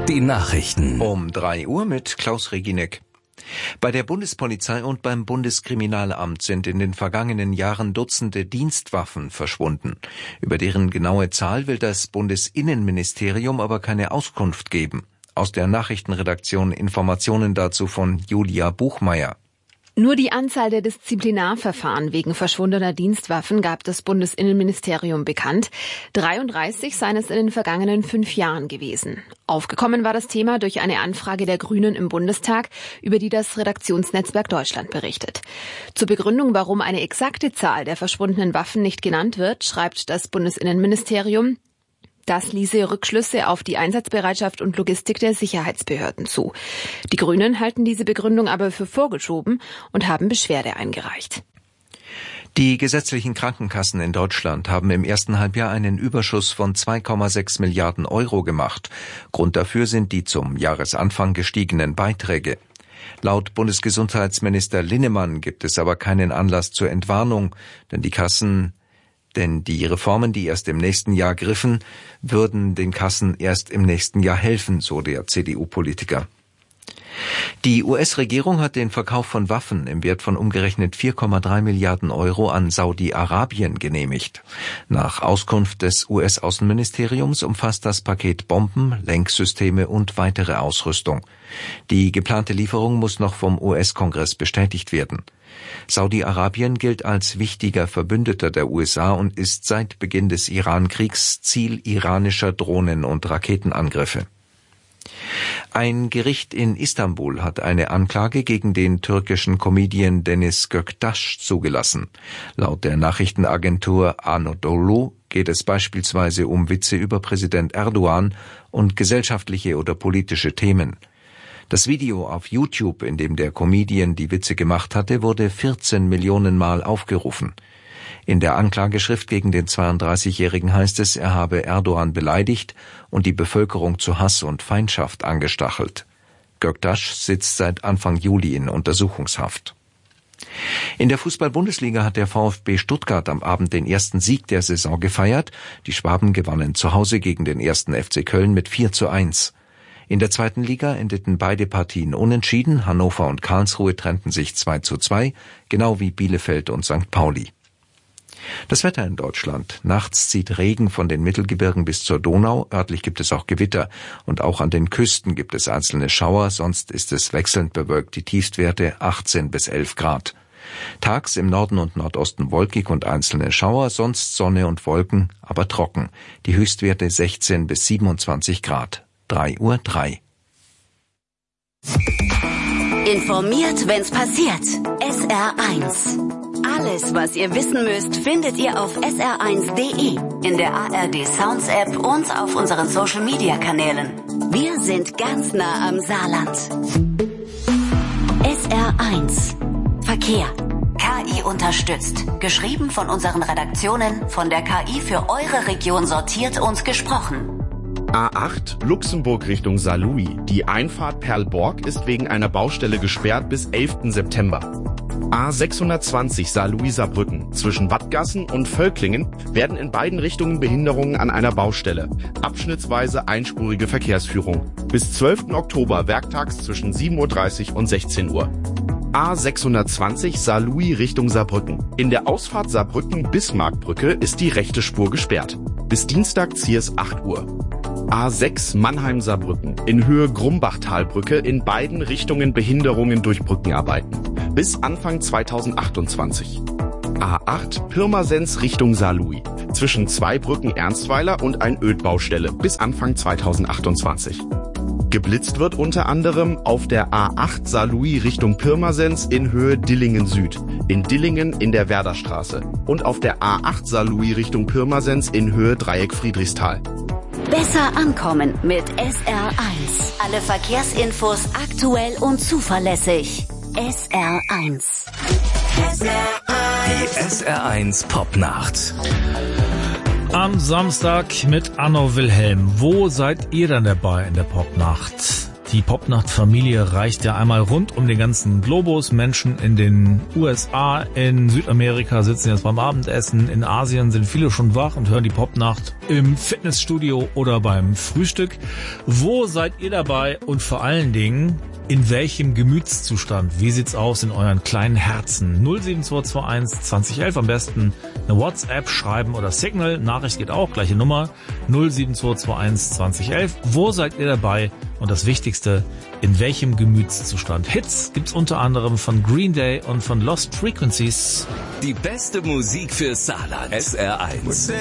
Die Nachrichten. Um 3 Uhr mit Klaus Reginek. Bei der Bundespolizei und beim Bundeskriminalamt sind in den vergangenen Jahren Dutzende Dienstwaffen verschwunden. Über deren genaue Zahl will das Bundesinnenministerium aber keine Auskunft geben. Aus der Nachrichtenredaktion Informationen dazu von Julia Buchmeier. Nur die Anzahl der Disziplinarverfahren wegen verschwundener Dienstwaffen gab das Bundesinnenministerium bekannt. 33 seien es in den vergangenen 5 Jahren gewesen. Aufgekommen war das Thema durch eine Anfrage der Grünen im Bundestag, über die das Redaktionsnetzwerk Deutschland berichtet. Zur Begründung, warum eine exakte Zahl der verschwundenen Waffen nicht genannt wird, schreibt das Bundesinnenministerium: Das ließe Rückschlüsse auf die Einsatzbereitschaft und Logistik der Sicherheitsbehörden zu. Die Grünen halten diese Begründung aber für vorgeschoben und haben Beschwerde eingereicht. Die gesetzlichen Krankenkassen in Deutschland haben im ersten Halbjahr einen Überschuss von 2,6 Milliarden Euro gemacht. Grund dafür sind die zum Jahresanfang gestiegenen Beiträge. Laut Bundesgesundheitsminister Linnemann gibt es aber keinen Anlass zur Entwarnung, denn die Reformen, die erst im nächsten Jahr griffen, würden den Kassen erst im nächsten Jahr helfen, so der CDU-Politiker. Die US-Regierung hat den Verkauf von Waffen im Wert von umgerechnet 4,3 Milliarden Euro an Saudi-Arabien genehmigt. Nach Auskunft des US-Außenministeriums umfasst das Paket Bomben, Lenksysteme und weitere Ausrüstung. Die geplante Lieferung muss noch vom US-Kongress bestätigt werden. Saudi-Arabien gilt als wichtiger Verbündeter der USA und ist seit Beginn des Iran-Kriegs Ziel iranischer Drohnen- und Raketenangriffe. Ein Gericht in Istanbul hat eine Anklage gegen den türkischen Comedian Deniz Göktaş zugelassen. Laut der Nachrichtenagentur Anadolu geht es beispielsweise um Witze über Präsident Erdogan und gesellschaftliche oder politische Themen. Das Video auf YouTube, in dem der Comedian die Witze gemacht hatte, wurde 14 Millionen Mal aufgerufen. In der Anklageschrift gegen den 32-Jährigen heißt es, er habe Erdogan beleidigt und die Bevölkerung zu Hass und Feindschaft angestachelt. Göktaş sitzt seit Anfang Juli in Untersuchungshaft. In der Fußball-Bundesliga hat der VfB Stuttgart am Abend den ersten Sieg der Saison gefeiert. Die Schwaben gewannen zu Hause gegen den 1. FC Köln mit 4:1. In der zweiten Liga endeten beide Partien unentschieden. Hannover und Karlsruhe trennten sich 2:2, genau wie Bielefeld und St. Pauli. Das Wetter in Deutschland. Nachts zieht Regen von den Mittelgebirgen bis zur Donau. Örtlich gibt es auch Gewitter. Und auch an den Küsten gibt es einzelne Schauer. Sonst ist es wechselnd bewölkt. Die Tiefstwerte 18 bis 11 Grad. Tags im Norden und Nordosten wolkig und einzelne Schauer. Sonst Sonne und Wolken, aber trocken. Die Höchstwerte 16 bis 27 Grad. 3:03 Uhr. Informiert, wenn's passiert. SR1. Alles, was ihr wissen müsst, findet ihr auf sr1.de, in der ARD Sounds App und auf unseren Social Media Kanälen. Wir sind ganz nah am Saarland. SR1. Verkehr. KI unterstützt. Geschrieben von unseren Redaktionen, von der KI für eure Region sortiert und gesprochen. A8 Luxemburg Richtung Saarlouis. Die Einfahrt Perlborg ist wegen einer Baustelle gesperrt bis 11. September. A620 Saarlouis-Saarbrücken. Zwischen Wattgassen und Völklingen werden in beiden Richtungen Behinderungen an einer Baustelle. Abschnittsweise einspurige Verkehrsführung. Bis 12. Oktober werktags zwischen 7:30 Uhr und 16 Uhr. A620 Saarlouis Richtung Saarbrücken. In der Ausfahrt Saarbrücken-Bismarckbrücke ist die rechte Spur gesperrt. Bis Dienstag Ziers 8 Uhr. A6 Mannheim-Saarbrücken. In Höhe Grumbachtalbrücke in beiden Richtungen Behinderungen durch Brückenarbeiten. Bis Anfang 2028. A8 Pirmasens Richtung Saarlouis. Zwischen zwei Brücken Ernstweiler und ein Ödbaustelle. Bis Anfang 2028. Geblitzt wird unter anderem auf der A8 Saarlouis Richtung Pirmasens in Höhe Dillingen Süd, in Dillingen in der Werderstraße und auf der A8 Saarlouis Richtung Pirmasens in Höhe Dreieck Friedrichsthal. Besser ankommen mit SR1. Alle Verkehrsinfos aktuell und zuverlässig. SR1. Die SR1 Popnacht. Am Samstag mit Anno Wilhelm. Wo seid ihr denn dabei in der Popnacht? Die Popnacht-Familie reicht ja einmal rund um den ganzen Globus. Menschen in den USA, in Südamerika sitzen jetzt beim Abendessen. In Asien sind viele schon wach und hören die Popnacht im Fitnessstudio oder beim Frühstück. Wo seid ihr dabei und vor allen Dingen, in welchem Gemütszustand? Wie sieht's aus in euren kleinen Herzen? 07221 2011 am besten eine WhatsApp schreiben oder Signal. Nachricht geht auch, gleiche Nummer 07221 2011. Wo seid ihr dabei? Und das Wichtigste, in welchem Gemütszustand? Hits gibt's unter anderem von Green Day und von Lost Frequencies. Die beste Musik für Saarland. SR1.